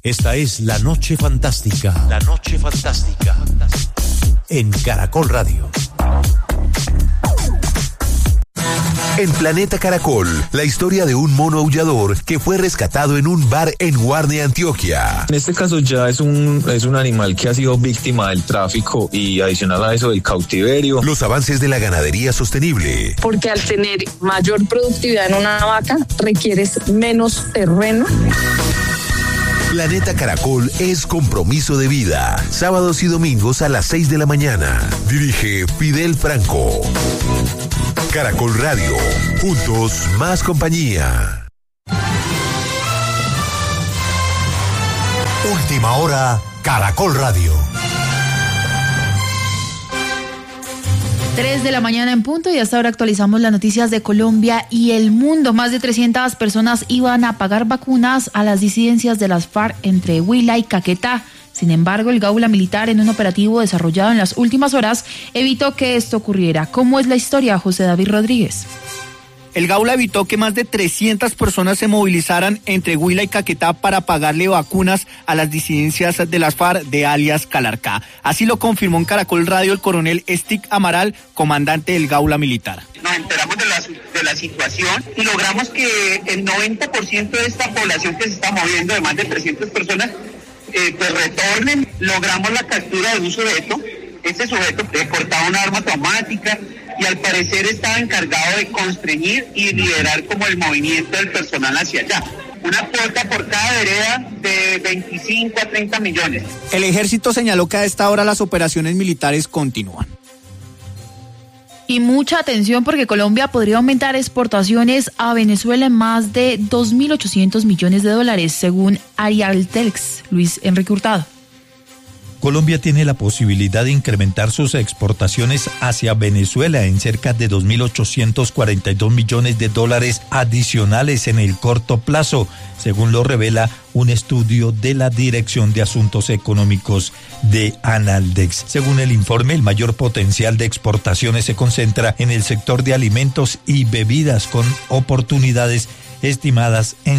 Esta es La Noche Fantástica. La Noche Fantástica. En Caracol Radio. En Planeta Caracol, la historia de un mono aullador que fue rescatado en un bar en Guarne, Antioquia. En este caso ya es un animal que ha sido víctima del tráfico y adicional a eso del cautiverio. Los avances de la ganadería sostenible. Porque al tener mayor productividad en una vaca, requieres menos terreno. Planeta Caracol es compromiso de vida. Sábados y domingos a las 6 de la mañana. Dirige Fidel Franco. Caracol Radio. Juntos, más compañía. Última hora, Caracol Radio. 3 de la mañana en punto y hasta ahora actualizamos las noticias de Colombia y el mundo. Más de 300 personas iban a pagar vacunas a las disidencias de las FARC entre Huila y Caquetá. Sin embargo, el Gaula Militar, en un operativo desarrollado en las últimas horas, evitó que esto ocurriera. ¿Cómo es la historia, José David Rodríguez? El Gaula evitó que más de 300 personas se movilizaran entre Huila y Caquetá para pagarle vacunas a las disidencias de las FARC de alias Calarcá. Así lo confirmó en Caracol Radio el coronel Stick Amaral, comandante del Gaula Militar. Nos enteramos de la situación y logramos que el 90% de esta población que se está moviendo, de más de 300 personas, pues retornen. Logramos la captura de un sujeto. Este sujeto portaba una arma automática y al parecer estaba encargado de constreñir y liderar como el movimiento del personal hacia allá. Una cuota por cada vereda de 25 a 30 millones. El ejército señaló que a esta hora las operaciones militares continúan. Y mucha atención porque Colombia podría aumentar exportaciones a Venezuela en más de 2.800 millones de dólares, según Arialtex. Luis Enrique Hurtado. Colombia tiene la posibilidad de incrementar sus exportaciones hacia Venezuela en cerca de 2.842 millones de dólares adicionales en el corto plazo, según lo revela un estudio de la Dirección de Asuntos Económicos de Analdex. Según el informe, el mayor potencial de exportaciones se concentra en el sector de alimentos y bebidas, con oportunidades estimadas en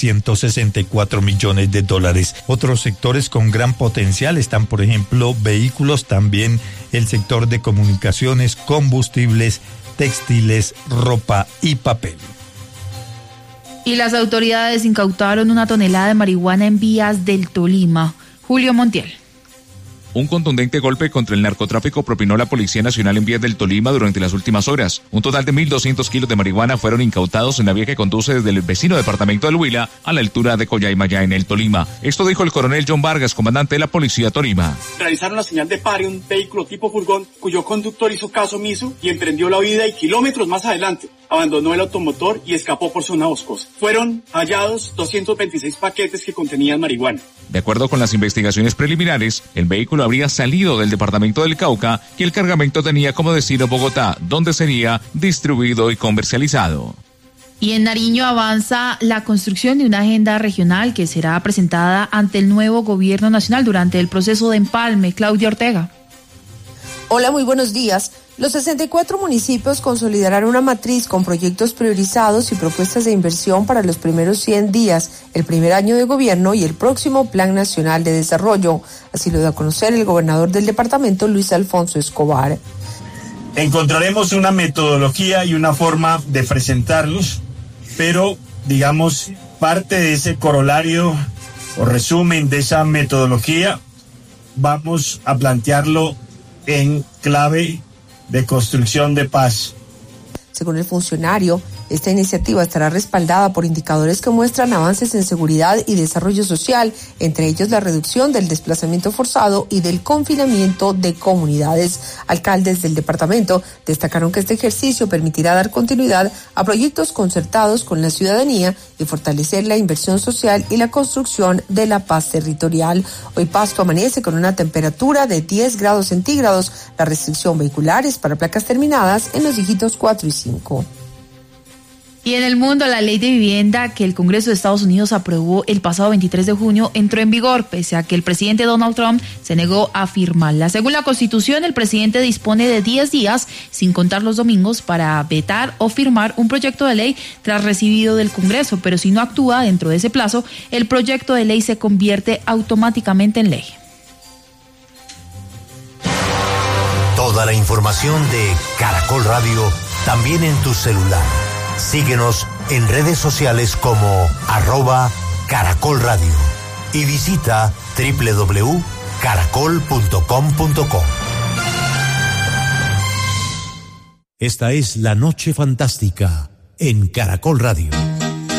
764 millones de dólares. Otros sectores con gran potencial están, por ejemplo, vehículos, también el sector de comunicaciones, combustibles, textiles, ropa y papel. Y las autoridades incautaron 1 tonelada de marihuana en vías del Tolima. Julio Montiel. Un contundente golpe contra el narcotráfico propinó la Policía Nacional en vías del Tolima durante las últimas horas. Un total de 1.200 kilos de marihuana fueron incautados en la vía que conduce desde el vecino departamento del Huila a la altura de Coyhaimayá, en el Tolima. Esto dijo el coronel John Vargas, comandante de la Policía Tolima. Realizaron la señal de pare un vehículo tipo furgón cuyo conductor hizo caso omiso y emprendió la huida, y kilómetros más adelante abandonó el automotor y escapó por zona boscosa. Fueron hallados 226 paquetes que contenían marihuana. De acuerdo con las investigaciones preliminares, el vehículo habría salido del departamento del Cauca y el cargamento tenía como destino Bogotá, donde sería distribuido y comercializado. Y en Nariño avanza la construcción de una agenda regional que será presentada ante el nuevo gobierno nacional durante el proceso de empalme. Claudia Ortega. Hola, muy buenos días. Los 64 municipios consolidarán una matriz con proyectos priorizados y propuestas de inversión para los primeros 100 días, el primer año de gobierno y el próximo Plan Nacional de Desarrollo. Así lo da a conocer el gobernador del departamento, Luis Alfonso Escobar. Encontraremos una metodología y una forma de presentarlos, pero, digamos, parte de ese corolario o resumen de esa metodología vamos a plantearlo en clave de construcción de paz. Según el funcionario, esta iniciativa estará respaldada por indicadores que muestran avances en seguridad y desarrollo social, entre ellos la reducción del desplazamiento forzado y del confinamiento de comunidades. Alcaldes del departamento destacaron que este ejercicio permitirá dar continuidad a proyectos concertados con la ciudadanía y fortalecer la inversión social y la construcción de la paz territorial. Hoy Pasto amanece con una temperatura de 10 grados centígrados. La restricción vehicular es para placas terminadas en los dígitos 4 y 5. Y en el mundo, la ley de vivienda que el Congreso de Estados Unidos aprobó el pasado 23 de junio entró en vigor, pese a que el presidente Donald Trump se negó a firmarla. Según la Constitución, el presidente dispone de 10 días, sin contar los domingos, para vetar o firmar un proyecto de ley tras recibido del Congreso, pero si no actúa dentro de ese plazo, el proyecto de ley se convierte automáticamente en ley. Toda la información de Caracol Radio también en tu celular. Síguenos en redes sociales como @Caracol Radio y visita www.caracol.com.co. Esta es La Noche Fantástica en Caracol Radio.